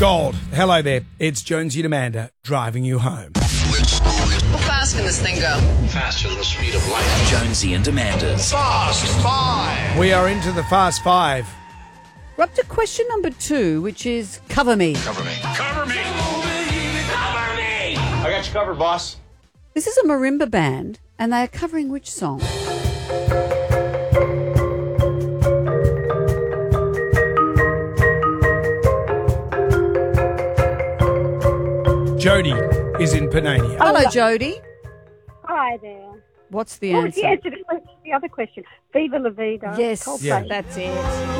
Gold. Hello there. It's Jonesy and Amanda driving you home. How fast can this thing go? Faster than the speed of light. Jonesy and Amanda's Fast Five. We are into the Fast Five. We're up to question number 2, which is Cover Me. Cover me. Cover me. Cover me. I got you covered, boss. This is a marimba band, and they are covering which song? Jody is in Panania. Hello, Jody. Hi there. What's the What was answer? the answer to the other question? Viva La Vida. Yes, Coldplay. Yeah. that's it.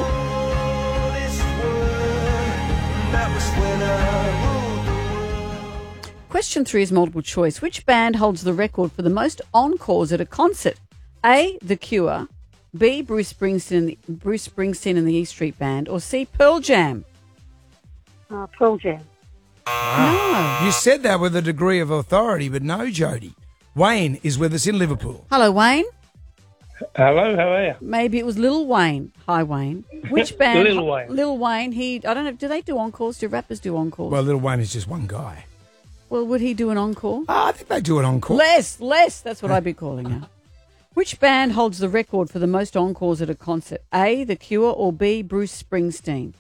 Question 3 is multiple choice. Which band holds the record for the most encores at a concert? A, The Cure, B, Bruce Springsteen and the E Street Band, or C, Pearl Jam? Pearl Jam. No. You said that with a degree of authority, but no, Jody. Wayne is with us in Liverpool. Hello, Wayne. Hello, how are you? Maybe it was Lil Wayne. Hi, Wayne. Which band? Lil Wayne. Lil Wayne. I don't know. Do they do encores? Do rappers do encores? Well, Little Wayne is just one guy. Well, would he do an encore? I think they do it encore. Less. That's what I'd be calling it. Which band holds the record for the most encores at a concert? A, The Cure, or B, Bruce Springsteen?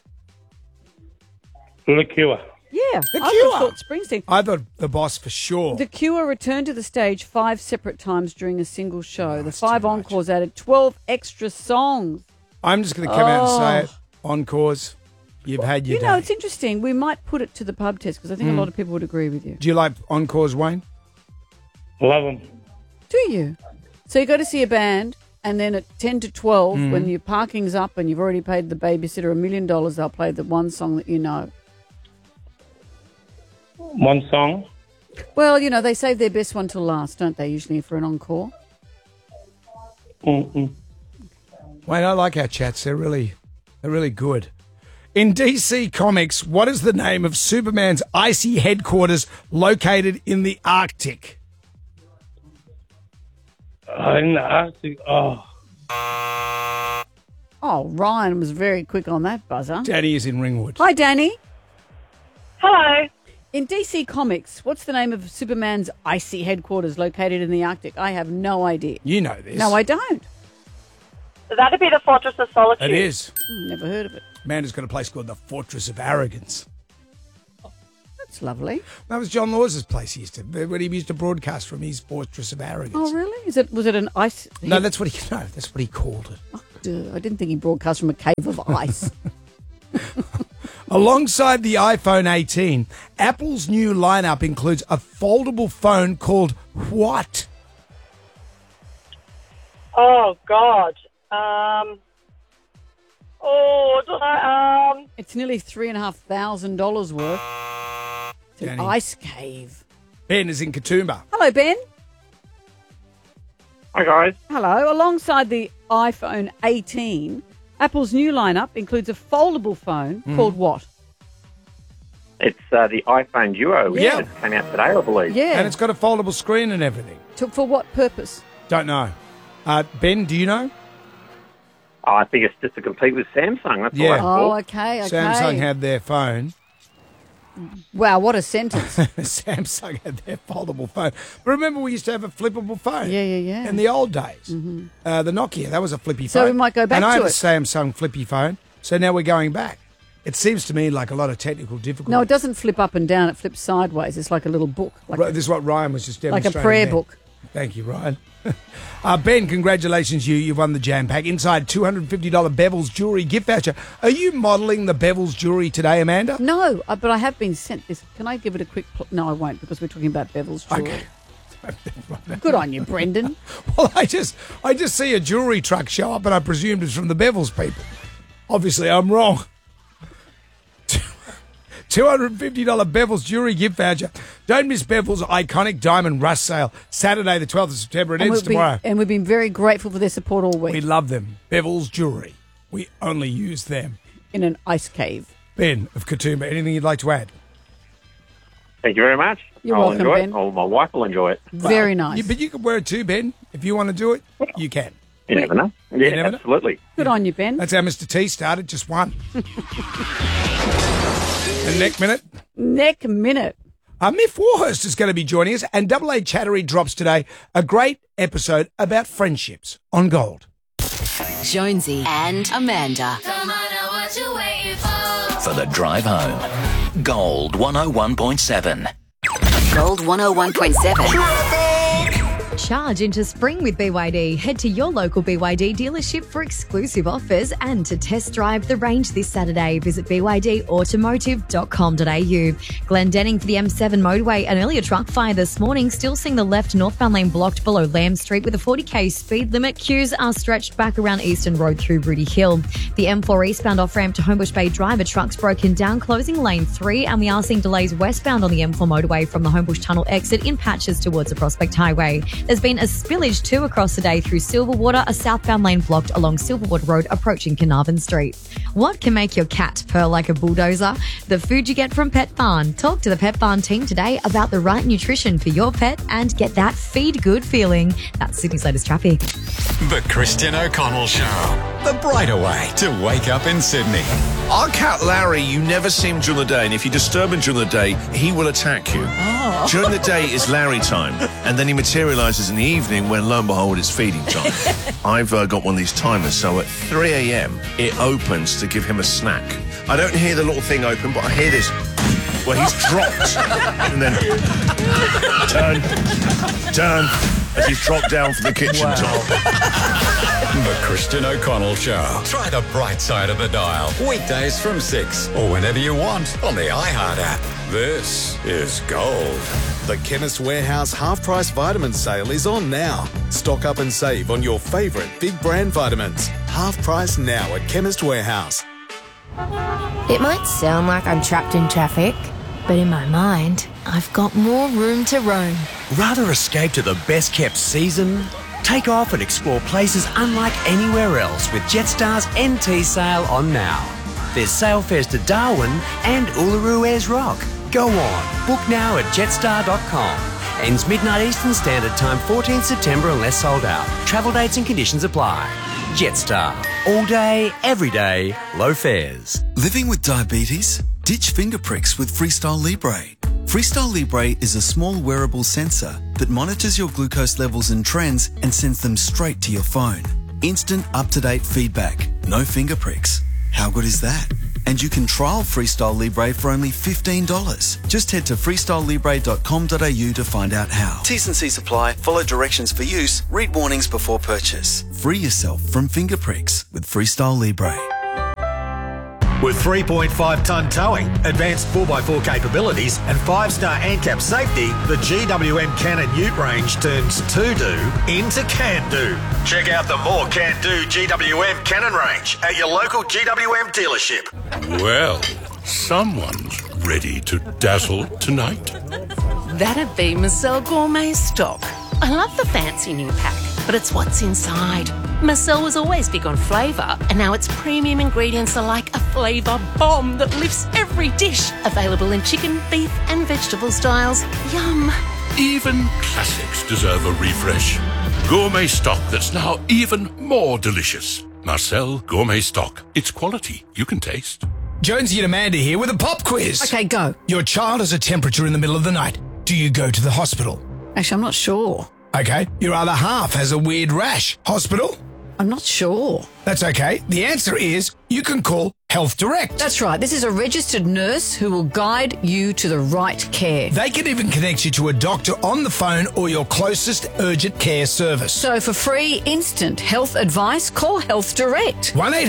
The Cure. Yeah, The I Cure. thought Springsteen. I thought the boss for sure. The Cure returned to the stage 5 separate times during a single show. The that's 5 too much. encores added 12 extra songs. I'm just going to come out and say it. Encores, you've had your You know, day. it's interesting. We might put it to the pub test because I think a lot of people would agree with you. Do you like encores, Wayne? Love them. Do you? So you go to see a band, and then at 10 to 12, when your parking's up and you've already paid the babysitter $1 million, they'll play the one song that you know. One song. Well, you know, they save their best one till last, don't they, usually for an encore? Mm-mm. Wayne, I like our chats. They're really good. In DC Comics, what is the name of Superman's icy headquarters located in the Arctic? In the Arctic. Oh, Oh, Ryan was very quick on that buzzer. Danny is in Ringwood. Hi, Danny. Hello. In DC Comics, what's the name of Superman's icy headquarters located in the Arctic? I have no idea. You know this. No, I don't. That'd be the Fortress of Solitude. It is. Never heard of it. Amanda's got a place called the Fortress of Arrogance. That's lovely. That was John Laws's place when he used to broadcast from his Fortress of Arrogance. Oh, really? Was it an ice? No, that's what he called it. I didn't think he broadcast from a cave of ice. Alongside the iPhone 18, Apple's new lineup includes a foldable phone called what? Oh, God. It's nearly $3,500 worth. It's an Danny. ice cave. Ben is in Katoomba. Hello, Ben. hi guys. Hello. Alongside the iPhone 18, Apple's new lineup includes a foldable phone called what? It's the iPhone Duo, which Yeah. just came out today, I believe. Yeah. And it's got a foldable screen and everything. For what purpose? Don't know. Ben, do you know? I think it's just to compete with Samsung. That's Yeah. all I Oh, thought. okay. Samsung had their phone. Wow, what a sentence. Samsung had their foldable phone. But remember, we used to have a flippable phone. Yeah. In the old days. The Nokia, that was a flippy So phone. we might go back and I to had it. a Samsung flippy phone, so now we're going back. It seems to me like a lot of technical difficulty. No, it doesn't flip up and down. It flips sideways. It's like a little book. This is what Ryan was just Like demonstrating. a prayer there. book. Thank you, Ryan. Ben, congratulations, you've won the Jam Pack. Inside $250 Bevel's Jewellery gift voucher. Are you modelling the Bevel's Jewellery today, Amanda? No, but I have been sent this. Can I give it a quick... No, I won't, because we're talking about Bevel's jewellery. Okay. Good on you, Brendan. Well, I just see a jewellery truck show up and I presumed it's from the Bevel's people. Obviously, I'm wrong. $250 Bevel's Jewellery gift voucher. Don't miss Bevel's iconic diamond rush sale, Saturday the 12th of September. It ends tomorrow. And we've been very grateful for their support all week We love them. Bevel's Jewellery. We only use them. in an ice cave. Ben of Katoomba, anything you'd like to add? Thank you very much. You're I'll welcome, enjoy Ben. it. Oh, my wife will enjoy it. Very nice. But you can wear it too, Ben. If you want to do it, you can. You never know. Yeah, never know. absolutely. Good on you, Ben. That's how Mr. T started, just one. And next minute. Neck minute. Miff Warhurst is going to be joining us, and Double A Chattery drops today a great episode about friendships on Gold. Jonesy and Amanda. For the drive home. Gold 101.7. Gold 101.7. Charge into spring with BYD. Head to your local BYD dealership for exclusive offers and to test drive the range this Saturday. Visit bydautomotive.com.au. Glendenning for the M7 motorway. An earlier truck fire this morning. Still seeing the left northbound lane blocked below Lamb Street with a 40k speed limit. Queues are stretched back around Eastern Road through Rudy Hill. The M4 eastbound off-ramp to Homebush Bay Drive. A truck's broken down, closing lane 3. And we are seeing delays westbound on the M4 motorway from the Homebush Tunnel exit in patches towards the Prospect Highway. There's been a spillage too across the day through Silverwater, a southbound lane blocked along Silverwater Road approaching Carnarvon Street. What can make your cat purr like a bulldozer? The food you get from Pet Barn. Talk to the Pet Barn team today about the right nutrition for your pet and get that feed good feeling. That's Sydney's latest traffic. The Christian O'Connell Show. The brighter way to wake up in Sydney. Our cat Larry, you never see him during the day, and if you disturb him during the day, he will attack you. Oh. During the day is Larry time, and then he materialises in the evening when, lo and behold, it's feeding time. I've got one of these timers, so at 3 a.m. it opens to give him a snack. I don't hear the little thing open, but I hear this where he's dropped, and then turn, as he's dropped down from the kitchen top. The Christian O'Connell Show. Try the bright side of the dial. Weekdays from 6 or whenever you want on the iHeart app. This is Gold. The Chemist Warehouse half-price vitamin sale is on now. Stock up and save on your favourite big brand vitamins. Half price now at Chemist Warehouse. It might sound like I'm trapped in traffic, but in my mind, I've got more room to roam. Rather escape to the best-kept season? Take off and explore places unlike anywhere else with Jetstar's NT sale on now. There's sail fares to Darwin and Uluru Ayers Rock. Go on, book now at jetstar.com. Ends midnight Eastern Standard Time, 14th September unless sold out. Travel dates and conditions apply. Jetstar. All day, every day, low fares. Living with diabetes? Ditch finger pricks with Freestyle Libre. Freestyle Libre is a small wearable sensor that monitors your glucose levels and trends and sends them straight to your phone. Instant, up-to-date feedback. No finger pricks. How good is that? And you can trial Freestyle Libre for only $15. Just head to freestylelibre.com.au to find out how. T's and C's apply. Follow directions for use. Read warnings before purchase. Free yourself from finger pricks with Freestyle Libre. With 3.5-tonne towing, advanced 4x4 capabilities and 5-star ANCAP safety, the GWM Cannon Ute range turns to-do into can-do. Check out the more can-do GWM Cannon range at your local GWM dealership. Well, someone's ready to dazzle tonight. That'd be Marcel Gourmet Stock. I love the fancy new pack, but it's what's inside. Marcel was always big on flavour, and now its premium ingredients are like a flavour bomb that lifts every dish. Available in chicken, beef and vegetable styles. Yum. Even classics deserve a refresh. Gourmet stock that's now even more delicious. Marcel Gourmet Stock. It's quality you can taste. Jonesy and Amanda here with a pop quiz. Okay, go. Your child has a temperature in the middle of the night. Do you go to the hospital? Actually, I'm not sure. Okay. Your other half has a weird rash. Hospital? I'm not sure. That's okay. The answer is you can call Health Direct. That's right. This is a registered nurse who will guide you to the right care. They can even connect you to a doctor on the phone or your closest urgent care service. So for free, instant health advice, call Health Direct.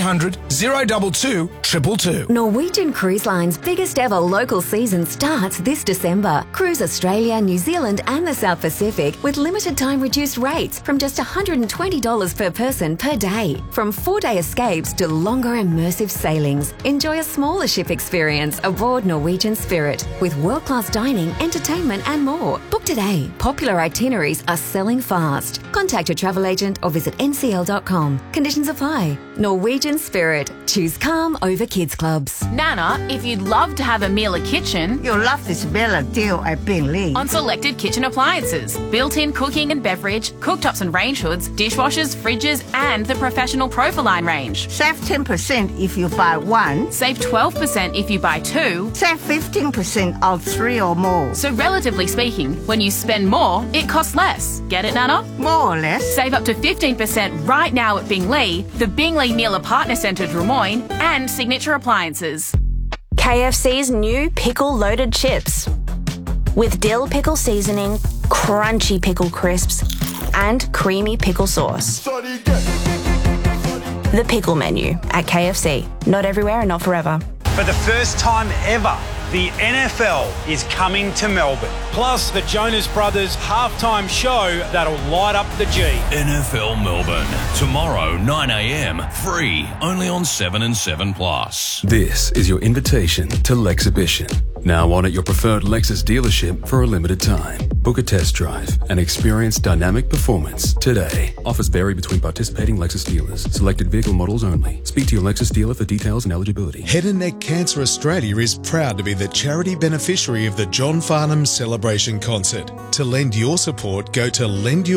1-800-022-222. Norwegian Cruise Line's biggest ever local season starts this December. Cruise Australia, New Zealand and the South Pacific with limited time reduced rates from just $120 per person per day. From 4-day escapes to longer immersive sailings. Enjoy a smaller ship experience aboard Norwegian Spirit with world-class dining, entertainment and more. Book today. Popular itineraries are selling fast. Contact your travel agent or visit ncl.com. Conditions apply. Norwegian Spirit. Choose calm over kids clubs. Nana, if you'd love to have a Miele kitchen, you'll love this Miele deal at Bingley. On selected kitchen appliances, built-in cooking and beverage, cooktops and range hoods, dishwashers, fridges, and the professional Profiline range. Save 10% if you buy one. Save 12% if you buy two. Save 15% on 3 or more. So relatively speaking, when you spend more, it costs less. Get it, Nana? More or less. Save up to 15% right now at Bingley, the Bingley Miele Partner Centre Drummoyne, and Signature Appliances. KFC's new pickle-loaded chips. With dill pickle seasoning, crunchy pickle crisps, and creamy pickle sauce. The pickle menu at KFC. Not everywhere and not forever. For the first time ever, the NFL is coming to Melbourne. Plus, the Jonas Brothers halftime show that'll light up the G. NFL Melbourne. Tomorrow, 9 a.m. Free. Only on 7 and 7 Plus. This is your invitation to Lexhibition. Now on at your preferred Lexus dealership for a limited time. Book a test drive and experience dynamic performance today. Offers vary between participating Lexus dealers. Selected vehicle models only. Speak to your Lexus dealer for details and eligibility. Head and Neck Cancer Australia is proud to be the charity beneficiary of the John Farnham Celebration Concert. To lend your support, go to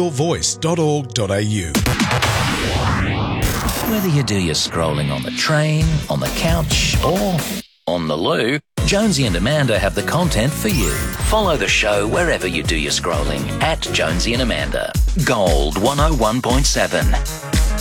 lendyourvoice.org.au. Whether you do your scrolling on the train, on the couch, or on the loo, Jonesy and Amanda have the content for you. Follow the show wherever you do your scrolling at Jonesy and Amanda. Gold 101.7.